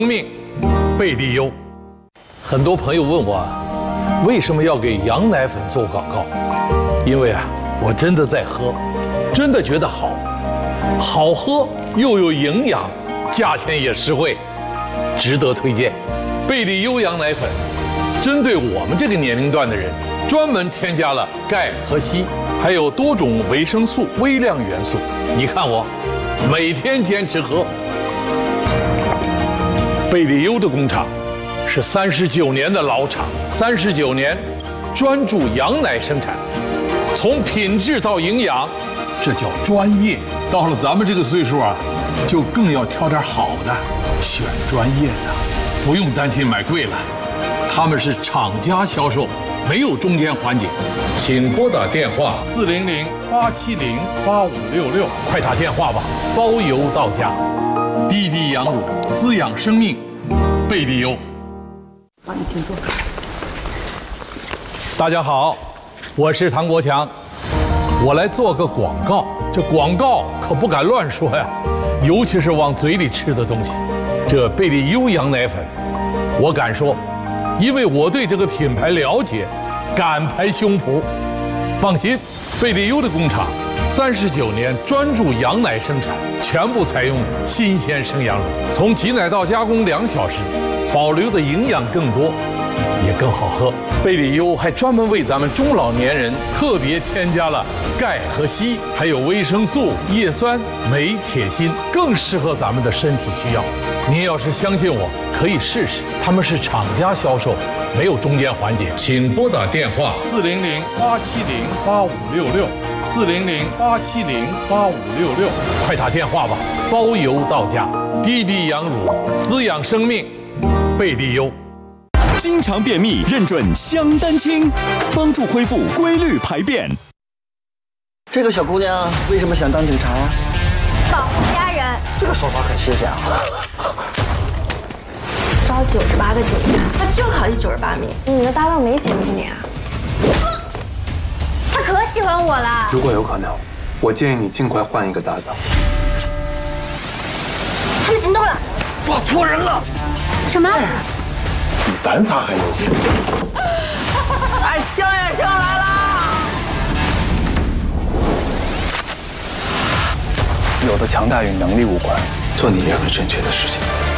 命，贝利优。很多朋友问我，为什么要给羊奶粉做广告？因为我真的在喝，真的觉得好，好喝又有营养，价钱也实惠，值得推荐。贝利优羊奶粉，针对我们这个年龄段的人，专门添加了钙和硒，还有多种维生素、微量元素。你看我，每天坚持喝。贝利优的工厂是39年的老厂，39年专注羊奶生产，从品质到营养，这叫专业。到了咱们这个岁数就更要挑点好的，选专业的，不用担心买贵了。他们是厂家销售，没有中间环节。请拨打电话400-870-8566，快打电话吧，包邮到家。滴滴羊乳，滋养生命，贝利优。 帮你请坐。 大家好，我是唐国强，我来做个广告。这广告可不敢乱说呀，尤其是往嘴里吃的东西。这贝利优羊奶粉，我敢说，因为我对这个品牌了解，敢拍胸脯。放心，贝利优的工厂39年专注羊奶生产，全部采用新鲜生羊乳，从挤奶到加工2小时，保留的营养更多，也更好喝。贝利优还专门为咱们中老年人特别添加了钙和硒，还有维生素、叶酸、镁、铁、锌，更适合咱们的身体需要。您要是相信我，可以试试。他们是厂家销售，没有中间环节。请拨打电话400-870-8566，400-870-8566，快打电话吧，包邮到家。滴滴羊乳，滋养生命，贝利优。 经常便秘，认准香丹清，帮助恢复规律排便。 这个小姑娘为什么想当警察呀？ 保护家人。 这个说法很新鲜啊！ 招98个警察，他就考第98名。你的搭档没嫌弃你啊？他可喜欢我了。 如果有可能，我建议你尽快换一个搭档。 他们行动了， 抓错人了！ 什么？ 比咱仨还牛逼！ 哎，香烟生来了！ 有的强大与能力无关，做你认为正确的事情。